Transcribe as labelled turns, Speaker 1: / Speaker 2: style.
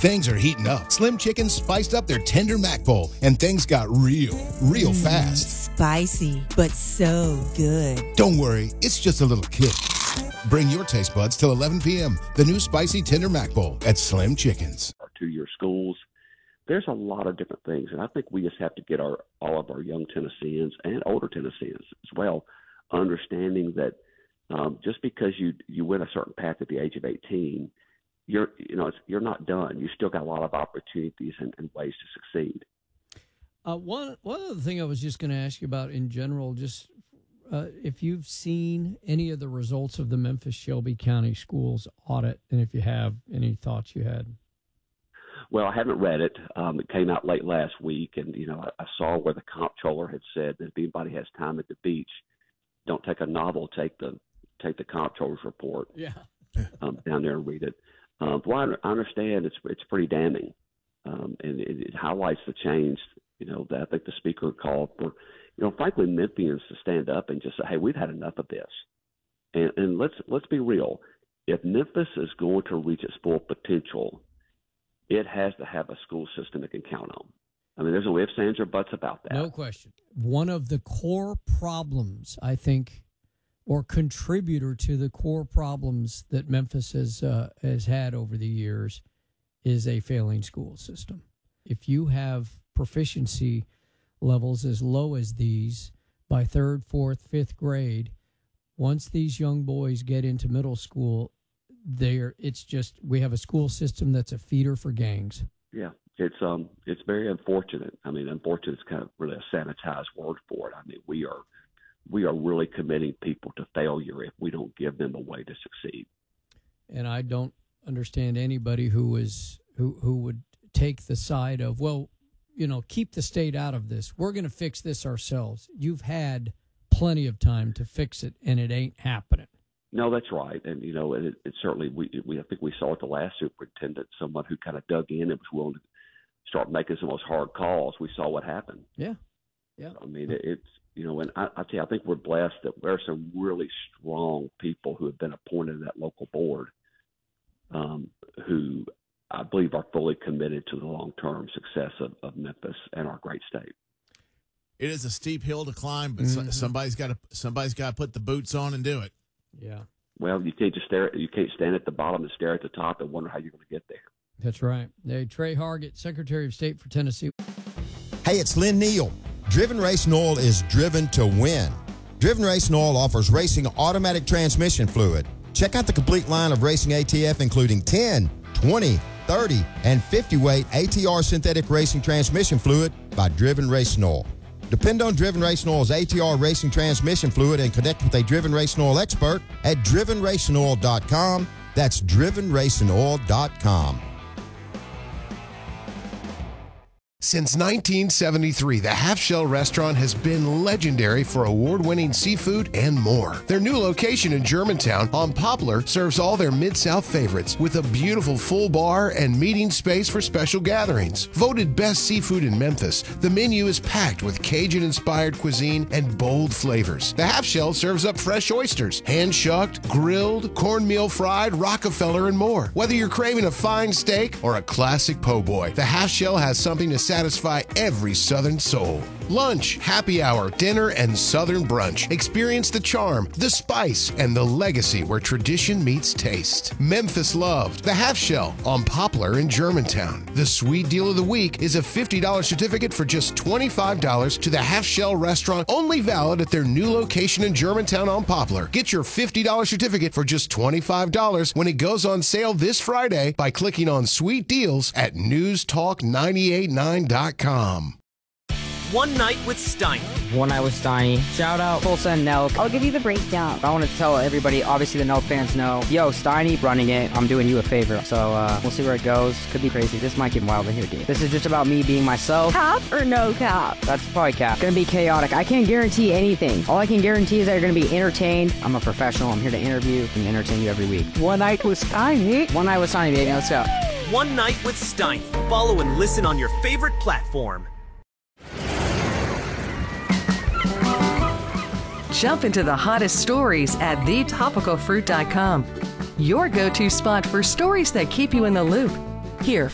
Speaker 1: Things are heating up. Slim Chickens spiced up their tender mac bowl, and things got real fast.
Speaker 2: Spicy, but so good.
Speaker 1: Don't worry, it's just a little kick. Bring your taste buds till 11 p.m. The new spicy tender mac bowl at Slim Chickens.
Speaker 3: Our 2-year schools. There's a lot of different things, and I think we just have to get all of our young Tennesseans and older Tennesseans as well understanding that just because you win a certain path at the age of 18, you're not done. You still got a lot of opportunities and ways to succeed.
Speaker 4: One other thing I was just going to ask you about in general, just if you've seen any of the results of the Memphis-Shelby County Schools audit, and if you have, any thoughts you had?
Speaker 3: Well, I haven't read it. It came out late last week, and I saw where the comptroller had said that if anybody has time at the beach, don't take a novel, take the comptroller's report.
Speaker 4: Yeah.
Speaker 3: Down there and read it. Well, I understand it's pretty damning, and it highlights the change. That I think the speaker called for, frankly, Memphians to stand up and just say, "Hey, we've had enough of this," and let's be real. If Memphis is going to reach its full potential, it has to have a school system it can count on. I mean, there's no ifs, ands, or buts about that.
Speaker 4: No question. One of the core problems, I think, or contributor to the core problems that Memphis has had over the years is a failing school system. If you have proficiency levels as low as these by 3rd, 4th, 5th grade, once these young boys get into middle school, we have a school system that's a feeder for gangs.
Speaker 3: Yeah, it's very unfortunate. I mean, unfortunate is kind of really a sanitized word for it. I mean, we are really committing people to failure if we don't give them a way to succeed. And
Speaker 4: I don't understand anybody who would take the side of, keep the state out of this. We're going to fix this ourselves. You've had plenty of time to fix it, and it ain't happening.
Speaker 3: No, that's right. And, it certainly, I think we saw at the last superintendent, someone who kind of dug in and was willing to start making some of those hard calls. We saw what happened.
Speaker 4: Yeah.
Speaker 3: I mean, it's, and I tell you, I think we're blessed that there are some really strong people who have been appointed to that local board who I believe are fully committed to the long-term success of Memphis and our great state.
Speaker 5: It is a steep hill to climb, but somebody's got to put the boots on and do it.
Speaker 4: Yeah.
Speaker 3: Well, you can't just you can't stand at the bottom and stare at the top and wonder how you're going to get there.
Speaker 4: That's right. Hey, Trey Hargett, Secretary of State for Tennessee.
Speaker 6: Hey, it's Lynn Neal. Driven Racing Oil is driven to win. Driven Racing Oil offers racing automatic transmission fluid. Check out the complete line of racing ATF, including 10, 20, 30, and 50-weight ATR synthetic racing transmission fluid by Driven Racing Oil. Depend on Driven Racing Oil's ATR racing transmission fluid and connect with a Driven Racing Oil expert at drivenracingoil.com. That's drivenracingoil.com.
Speaker 1: Since 1973, the Half Shell Restaurant has been legendary for award-winning seafood and more. Their new location in Germantown on Poplar serves all their Mid-South favorites with a beautiful full bar and meeting space for special gatherings. Voted best seafood in Memphis, the menu is packed with Cajun-inspired cuisine and bold flavors. The Half Shell serves up fresh oysters, hand-shucked, grilled, cornmeal fried, Rockefeller, and more. Whether you're craving a fine steak or a classic po' boy, the Half Shell has something to satisfy every Southern soul. Lunch, happy hour, dinner, and Southern brunch. Experience the charm, the spice, and the legacy where tradition meets taste. Memphis loved the Half Shell on Poplar in Germantown. The sweet deal of the week is a $50 certificate for just $25 to the Half Shell restaurant, only valid at their new location in Germantown on Poplar. Get your $50 certificate for just $25 when it goes on sale this Friday by clicking on Sweet Deals at newstalk989.com.
Speaker 7: One Night with Steiny.
Speaker 8: One Night with Steiny. Shout out Tulsa and Nelk.
Speaker 9: I'll give you the breakdown.
Speaker 8: I want to tell everybody, obviously the Nelk fans know, yo, Steiny running it. I'm doing you a favor. So we'll see where it goes. Could be crazy. This might get wild in here, dude. This is just about me being myself.
Speaker 9: Cap or no cap?
Speaker 8: That's probably cap. Gonna be chaotic. I can't guarantee anything. All I can guarantee is that you're gonna be entertained. I'm a professional. I'm here to interview and entertain you every week.
Speaker 9: One Night with Steiny.
Speaker 8: One Night with Steiny, baby. Let's go.
Speaker 7: One Night with Steiny. Follow and listen on your favorite platform.
Speaker 10: Jump into the hottest stories at thetopicalfruit.com. Your go-to spot for stories that keep you in the loop. Here,